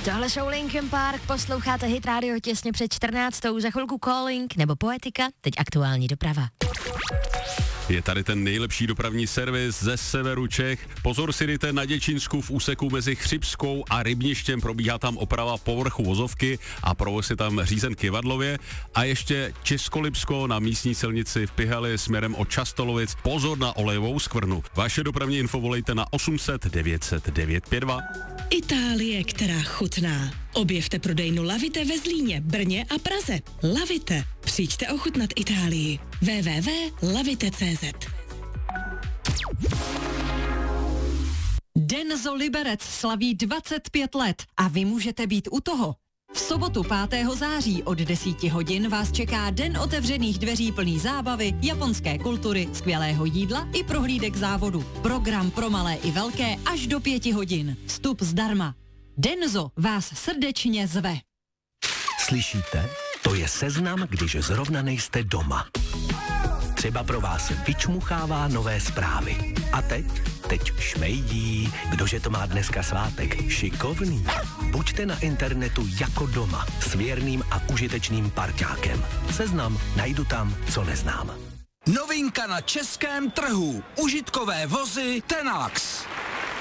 Tohle jsou Linkin Park, posloucháte Hit Radio těsně před 14. Za chvilku Calling nebo Poetika, teď aktuální doprava. Je tady ten nejlepší dopravní servis ze severu Čech. Pozor si dejte na Děčínsku v úseku mezi Chřibskou a Rybništěm. Probíhá tam oprava povrchu vozovky a provoz je tam řízen Kyvadlově. A ještě Českolipsko na místní silnici v Pihali směrem od Častolovic. Pozor na olejovou skvrnu. Vaše dopravní info volejte na 800 900 952. Itálie, která chutná. Objevte prodejnu Lavite ve Zlíně, Brně a Praze. Lavite. Přijďte ochutnat Itálii. www.lavite.cz. Denzo Liberec slaví 25 let a vy můžete být u toho. V sobotu 5. září od 10 hodin vás čeká den otevřených dveří plný zábavy, japonské kultury, skvělého jídla i prohlídek závodu. Program pro malé i velké až do 5 hodin. Vstup zdarma. Denzo vás srdečně zve. Slyšíte? To je seznam, když zrovna nejste doma. Třeba pro vás vyčmuchává nové zprávy. A teď šmejdí, kdože to má dneska svátek, šikovný. Buďte na internetu jako doma, s věrným a užitečným parťákem. Seznam najdu tam, co neznám. Novinka na českém trhu. Užitkové vozy Tenax.